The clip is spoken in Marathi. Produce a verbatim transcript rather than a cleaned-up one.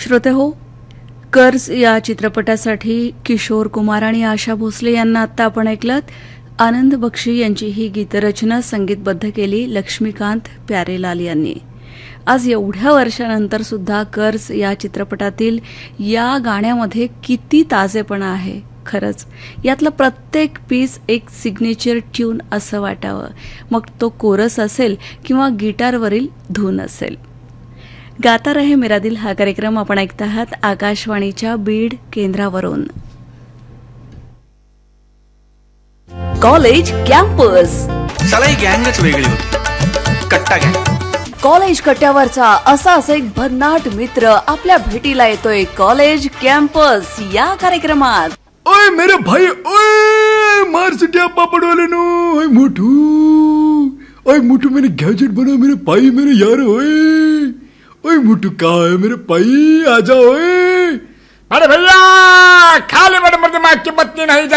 श्रोतेहो, कर्ज या चित्रपटासाठी किशोर कुमार आणि आशा भोसले यांना आता आपण ऐकलत. आनंद बक्षी यांची ही गीतरचना संगीतबद्ध केली लक्ष्मीकांत प्यारेलाल यांनी. आज एवढ्या वर्षानंतर सुद्धा कर्ज या चित्रपटातील या गाण्यामध्ये किती ताजेपणा आहे. खरंच यातलं प्रत्येक पीस एक सिग्नेचर ट्यून असं वाटावं, मग तो कोरस असेल किंवा गिटारवरील धून असेल. गाता रहे मेरा दिल हा कार्यक्रम आपण ऐकत आहात आकाशवाणीच्या बीड केंद्रावरून. कॉलेज कॅम्पस साला ही गँगच वेगळी होती. कट्टा गँग. कॉलेज कट्ट्यावरचा असाच एक भन्नाट मित्र आपल्या भेटीला येतोय कॉलेज कॅम्पस या कार्यक्रमात. ओए मेरे भाई, ओए मार सुटिया पापड़ वाले नो, ओए मोटू, ओए मोटू मैंने गैजेट बना मेरे भाई मेरे यार. ओए ओए मोटू कहाँ है मेरे भाई, आजा. ओए अरे भैया खाली बड़े मर्द माँ की पत्नी नहीं